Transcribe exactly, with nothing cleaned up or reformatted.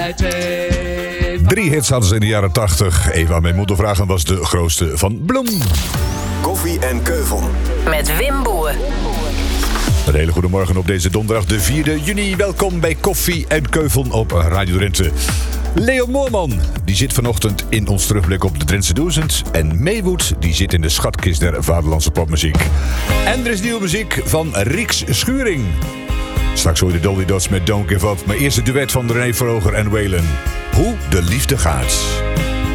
Drie hits hadden ze in de jaren tachtig. Eva mijn moeder vragen was de grootste van Bloem. Koffie en Keuvel. Met Wim Boer. Een hele goede morgen op deze donderdag, de vierde juni. Welkom bij Koffie en Keuvel op Radio Drenthe. Leo Moorman, die zit vanochtend in ons terugblik op de Drentse duizend. En Maywood, die zit in de schatkist der vaderlandse popmuziek. En er is nieuwe muziek van Rieks Schuring. Straks hoor je de Dolly Dots met Don't Give Up. Maar eerst het duet van René Vroger en Waylon. Hoe de liefde gaat.